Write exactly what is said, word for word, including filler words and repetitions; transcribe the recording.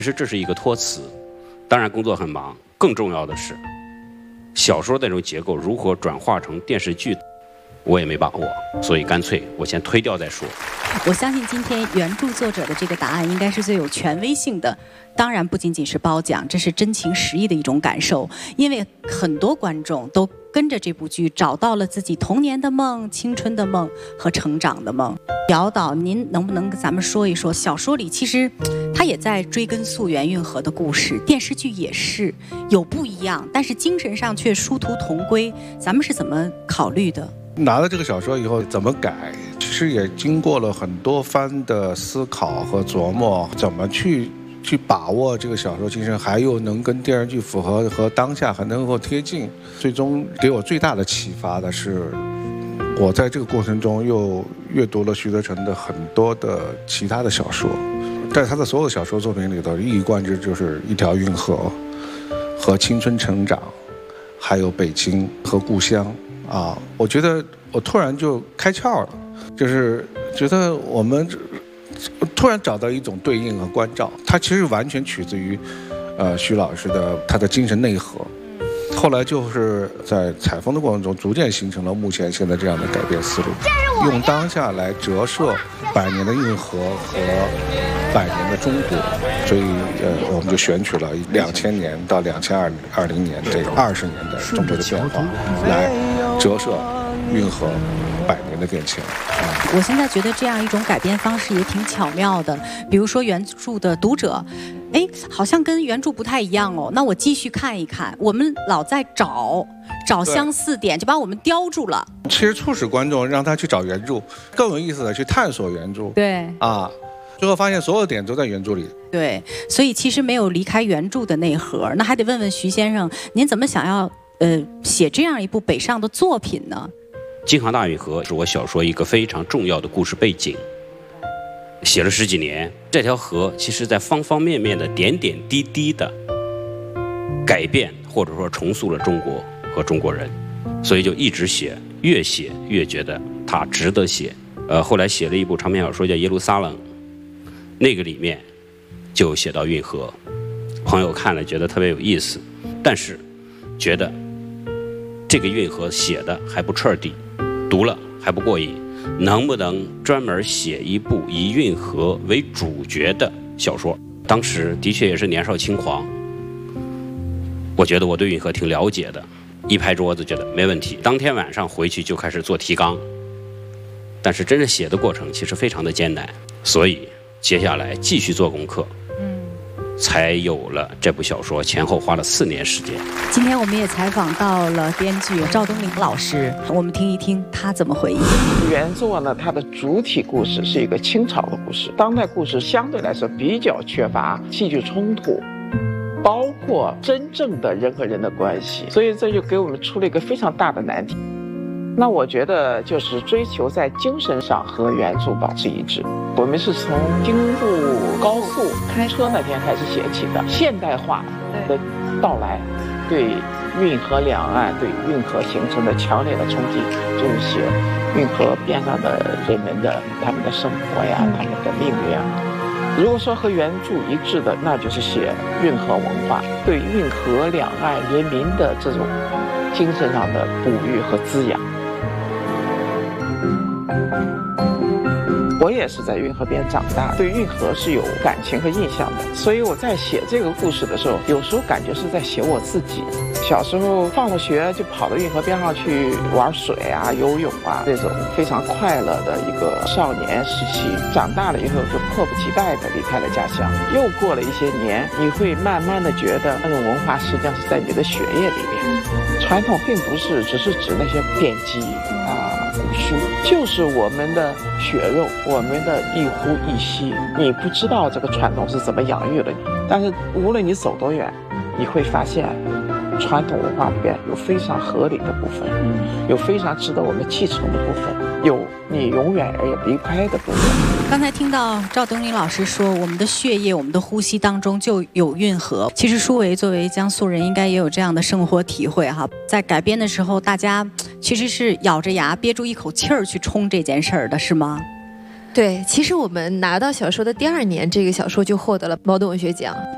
其实这是一个托词，当然工作很忙，更重要的是，小说那种结构如何转化成电视剧，我也没把握，所以干脆我先推掉再说。 我相信今天原著作者的这个答案应该是最有权威性的，当然不仅仅是褒奖，这是真情实意的一种感受，因为很多观众都跟着这部剧找到了自己童年的梦、青春的梦和成长的梦。姚导，您能不能跟咱们说一说，小说里其实他也在追根溯源运河的故事，电视剧也是有不一样，但是精神上却殊途同归，咱们是怎么考虑的？ 拿了这个小说以后怎么改，其实也经过了很多番的思考和琢磨，怎么去去把握这个小说精神，还有能跟电视剧符合和当下还能够贴近。最终给我最大的启发的是，我在这个过程中又阅读了徐德成的很多的其他的小说，在他的所有小说作品里头，一以贯之就是一条运河和青春成长，还有北京和故乡啊。我觉得我突然就开窍了，就是觉得我们突然找到一种对应和关照，它其实完全取自于呃徐老师的他的精神内核。后来就是在采风的过程中，逐渐形成了目前现在这样的改变思路，用当下来折射百年的运河和百年的中国，所以呃，我们就选取了两千年到两千二二零年这个二十年的中国的变化，来折射运河百年的变迁。 我现在觉得这样一种改编方式也挺巧妙的，比如说原著的读者，哎，好像跟原著不太一样哦，那我继续看一看。我们老在找找相似点，就把我们叼住了。 其实促使观众让他去找原著，更有意思的去探索原著。 对啊，最后发现所有点都在原著里。 对，所以其实没有离开原著的内核。那还得问问徐先生，您怎么想要呃写这样一部北上的作品呢？ 京杭大运河是我小说一个非常重要的故事背景，写了十几年，这条河其实在方方面面的点点滴滴的改变或者说重塑了中国和中国人，所以就一直写，越写越觉得它值得写。呃，后来写了一部长篇小说叫《耶路撒冷》，那个里面就写到运河，朋友看了觉得特别有意思，但是觉得这个运河写的还不彻底，读了还不过瘾，能不能专门写一部以运河为主角的小说？当时的确也是年少轻狂，我觉得我对运河挺了解的，一拍桌子觉得没问题。当天晚上回去就开始做提纲，但是真正写的过程其实非常的艰难，所以接下来继续做功课，才有了这部小说，前后花了四年时间。 今天我们也采访到了编剧赵东林老师，我们听一听他怎么回忆。 原作呢，它的主体故事是一个清朝的故事，当代故事相对来说比较缺乏戏剧冲突，包括真正的人和人的关系，所以这就给我们出了一个非常大的难题。那我觉得就是追求在精神上和原著保持一致。我们是从京沪高速开车那天开始写起的，现代化的到来对运河两岸、对运河形成的强烈的冲击，就是写运河边上的人们的他们的生活呀、他们的命运啊。如果说和原著一致的，那就是写运河文化，对运河两岸人民的这种精神上的哺育和滋养。我也是在运河边长大，对运河是有感情和印象的，所以我在写这个故事的时候，有时候感觉是在写我自己。小时候放了学就跑到运河边上去玩水啊、游泳啊，这种非常快乐的一个少年时期。长大了以后就迫不及待地离开了家乡。又过了一些年，你会慢慢地觉得那种文化实际上是在你的血液里面。传统并不是只是指那些典籍啊、古书，就是我们的血肉，我们的一呼一吸。你不知道这个传统是怎么养育了你，但是无论你走多远，你会发现传统文化里边有非常合理的部分，有非常值得我们继承的部分，有你永远而也离不开的部分。 刚才听到赵东林老师说，我们的血液、我们的呼吸当中就有运河。其实舒维作为江苏人，应该也有这样的生活体会哈。在改编的时候，大家其实是咬着牙憋住一口气儿去冲这件事儿的，是吗？ 对，其实我们拿到小说的第二年，这个小说就获得了茅盾文学奖。